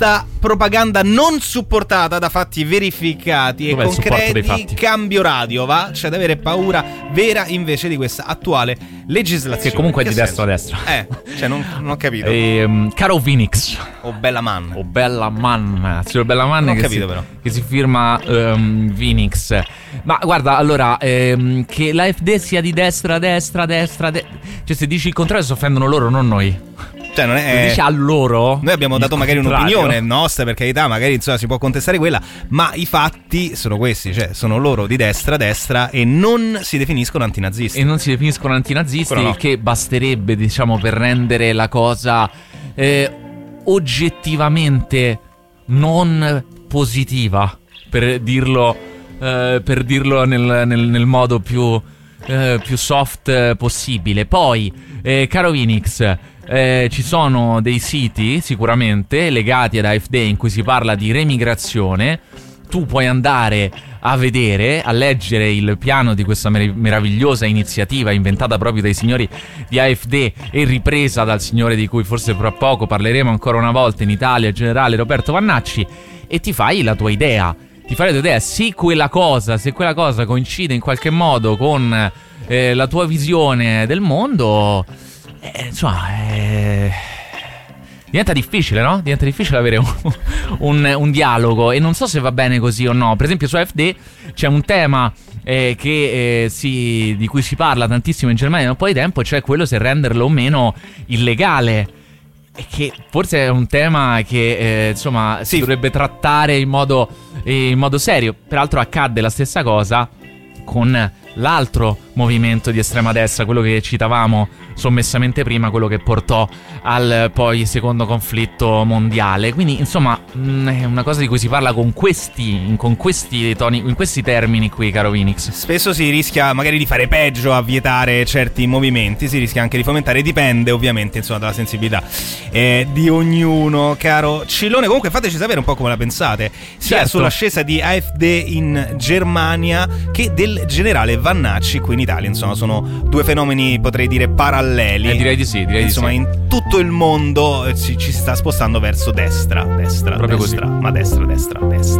questa propaganda non supportata da fatti verificati e concreti, cambio radio, va? C'è da avere paura vera invece di questa attuale legislazione. Che comunque è di destra a destra. Cioè non ho capito. Caro Phoenix. O Bellaman. Signor Bellaman, non ho che capito, si, però. che si firma Phoenix. Ma guarda, allora, che l'AfD sia di destra, cioè se dici il contrario si offendono loro, non noi. Cioè non è, dice a loro. Noi abbiamo dato magari un'opinione nostra, per carità, magari insomma si può contestare quella, ma i fatti sono questi, cioè sono loro di destra e non si definiscono antinazisti. Il che basterebbe, diciamo, per rendere la cosa oggettivamente non positiva, per dirlo nel modo più soft possibile. Poi, caro Phoenix, ci sono dei siti sicuramente legati ad AfD in cui si parla di remigrazione. Tu puoi andare a vedere, a leggere il piano di questa meravigliosa iniziativa inventata proprio dai signori di AfD e ripresa dal signore di cui forse fra poco parleremo ancora una volta in Italia, il generale Roberto Vannacci, e ti fai la tua idea. Se quella cosa coincide in qualche modo con la tua visione del mondo, diventa difficile, no? Diventa difficile avere un dialogo, e non so se va bene così o no. Per esempio su AfD c'è un tema di cui si parla tantissimo in Germania da un po' di tempo, cioè quello se renderlo o meno illegale. E che forse è un tema che si dovrebbe trattare in modo serio. Peraltro accadde la stessa cosa con l'altro movimento di estrema destra, quello che citavamo sommessamente prima, quello che portò al poi secondo conflitto mondiale. Quindi insomma è una cosa di cui si parla con questi toni, in questi termini qui, caro Phoenix. Spesso si rischia magari di fare peggio a vietare certi movimenti, si rischia anche di fomentare, dipende ovviamente insomma dalla sensibilità di ognuno, caro Cillone. Comunque fateci sapere un po' come la pensate, sia sull'ascesa di AfD in Germania che del generale Vannacci qui in Italia. Insomma sono due fenomeni, potrei dire, paralleli. Direi di sì. Insomma in tutto il mondo ci sta spostando verso destra. Proprio destra, così. Ma destra.